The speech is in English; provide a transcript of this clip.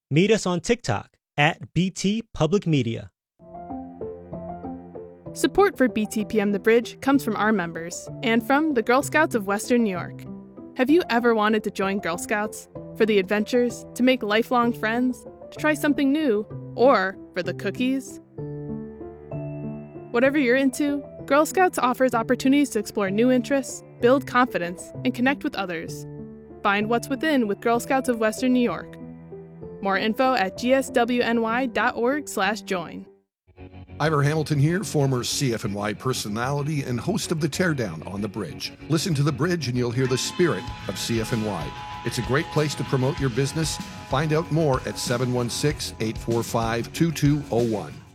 Meet us on TikTok at BT Public Media. Support for BTPM The Bridge comes from our members and from the Girl Scouts of Western New York. Have you ever wanted to join Girl Scouts? For the adventures, to make lifelong friends, to try something new, or for the cookies? Whatever you're into, Girl Scouts offers opportunities to explore new interests, build confidence, and connect with others. Find what's within with Girl Scouts of Western New York. More info at gswny.org/join. Ivor Hamilton here, former CFNY personality and host of The Teardown on The Bridge. Listen to The Bridge and you'll hear the spirit of CFNY. It's a great place to promote your business. Find out more at 716-845-2201.